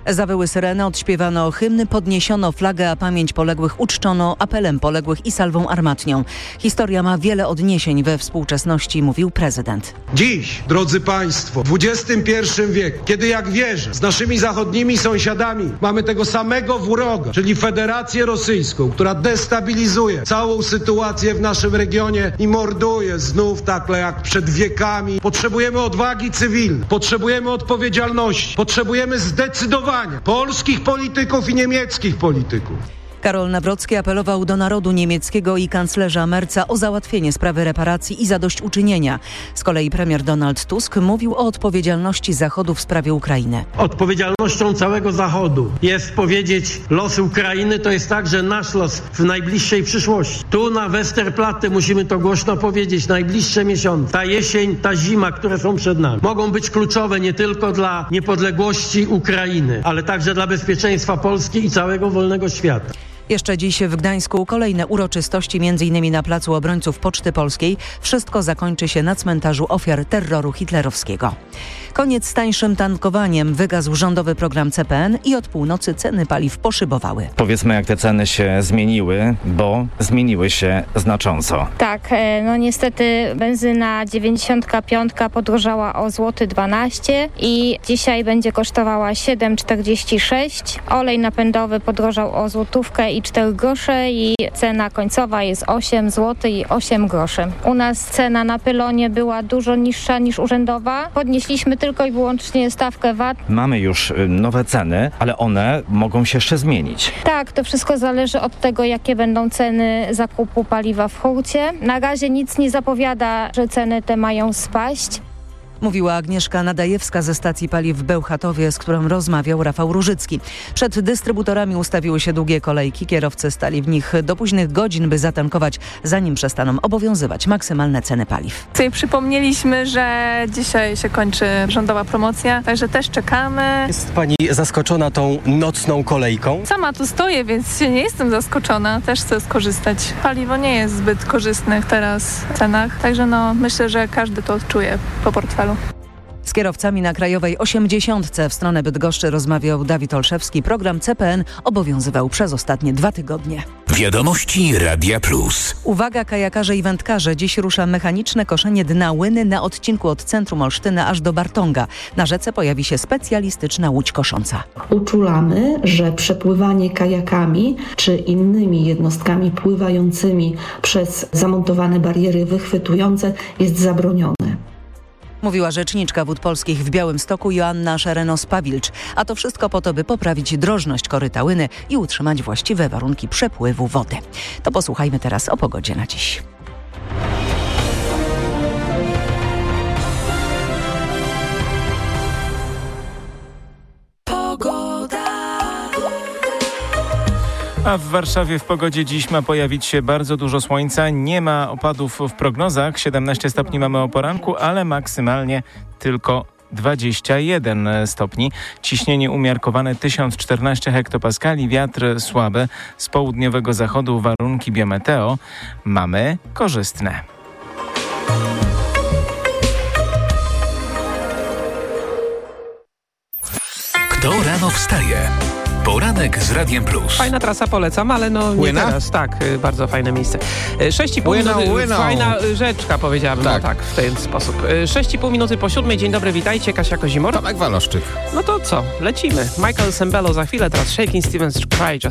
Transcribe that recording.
Zawyły syreny, odśpiewano hymny, podniesiono flagę, a pamięć poległych uczczono apelem poległych i salwą armatnią. Historia ma wiele odniesień we współczesności, mówił prezydent. Dziś, drodzy Państwo, w XXI wieku, kiedy jak wierzę, z naszymi zachodnimi sąsiadami mamy tego samego wroga, czyli Federację Rosyjską, która destabilizuje całą sytuację w naszym regionie i morduje znów tak jak przed wiekami. Potrzebujemy odwagi cywilnej, potrzebujemy odpowiedzialności, potrzebujemy zdecydowania polskich polityków i niemieckich polityków. Karol Nawrocki apelował do narodu niemieckiego i kanclerza Merza o załatwienie sprawy reparacji i zadośćuczynienia. Z kolei premier Donald Tusk mówił o odpowiedzialności Zachodu w sprawie Ukrainy. Odpowiedzialnością całego Zachodu jest powiedzieć, los Ukrainy to jest także nasz los w najbliższej przyszłości. Tu na Westerplatte musimy to głośno powiedzieć, najbliższe miesiące, ta jesień, ta zima, które są przed nami, mogą być kluczowe nie tylko dla niepodległości Ukrainy, ale także dla bezpieczeństwa Polski i całego wolnego świata. Jeszcze dziś w Gdańsku kolejne uroczystości, m.in. na Placu Obrońców Poczty Polskiej. Wszystko zakończy się na cmentarzu ofiar terroru hitlerowskiego. Koniec z tańszym tankowaniem. Wygasł rządowy program CPN i od północy ceny paliw poszybowały. Powiedzmy, jak te ceny się zmieniły, bo zmieniły się znacząco. Tak, no niestety benzyna 95 podrożała o złoty 12 i dzisiaj będzie kosztowała 7,46. Olej napędowy podrożał o złotówkę i 4 grosze i cena końcowa jest 8 zł i 8 groszy. U nas cena na pylonie była dużo niższa niż urzędowa. Podnieśliśmy tylko i wyłącznie stawkę VAT. Mamy już nowe ceny, ale one mogą się jeszcze zmienić. Tak, to wszystko zależy od tego, jakie będą ceny zakupu paliwa w hurcie. Na razie nic nie zapowiada, że ceny te mają spaść. Mówiła Agnieszka Nadajewska ze stacji paliw w Bełchatowie, z którą rozmawiał Rafał Różycki. Przed dystrybutorami ustawiły się długie kolejki. Kierowcy stali w nich do późnych godzin, by zatankować, zanim przestaną obowiązywać maksymalne ceny paliw. Tutaj przypomnieliśmy, że dzisiaj się kończy rządowa promocja, także też czekamy. Jest pani zaskoczona tą nocną kolejką? Sama tu stoję, więc nie jestem zaskoczona. Też chcę skorzystać. Paliwo nie jest zbyt korzystnych teraz w cenach, także myślę, że każdy to odczuje po portfelu. Z kierowcami na Krajowej 80 w stronę Bydgoszczy rozmawiał Dawid Olszewski. Program CPN obowiązywał przez ostatnie 2 tygodnie. Wiadomości Radia Plus. Uwaga, kajakarze i wędkarze. Dziś rusza mechaniczne koszenie dna Łyny na odcinku od centrum Olsztyna aż do Bartonga. Na rzece pojawi się specjalistyczna łódź kosząca. Uczulamy, że przepływanie kajakami czy innymi jednostkami pływającymi przez zamontowane bariery wychwytujące jest zabronione. Mówiła rzeczniczka Wód Polskich w Białymstoku Joanna Szerenos-Pawilcz. A to wszystko po to, by poprawić drożność koryta Łyny i utrzymać właściwe warunki przepływu wody. To posłuchajmy teraz o pogodzie na dziś. A w Warszawie w pogodzie dziś ma pojawić się bardzo dużo słońca. Nie ma opadów w prognozach. 17 stopni mamy o poranku, ale maksymalnie tylko 21 stopni. Ciśnienie umiarkowane 1014 hektopaskali, wiatr słaby. Z południowego zachodu warunki biometeo mamy korzystne. Kto rano wstaje? Poranek z Radiem Plus. Fajna trasa, polecam, ale nie teraz. Tak, bardzo fajne miejsce. 6,5 minuty, fajna rzeczka, powiedziałabym, tak, w ten sposób. 6,5 minuty po 7. Dzień dobry, witajcie, Kasia Kozimor. Tomek Waloszczyk. No to co, lecimy. Michael Sembello za chwilę, teraz Shakin' Stevens Cry Just